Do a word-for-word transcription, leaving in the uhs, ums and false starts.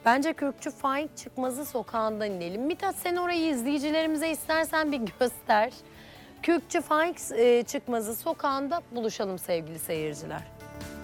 Bence Kürkçü Faik Çıkmazı sokağından inelim. Mithat, sen orayı izleyicilerimize istersen bir göster. Kürkçü Faik e, Çıkmazı sokağında buluşalım sevgili seyirciler.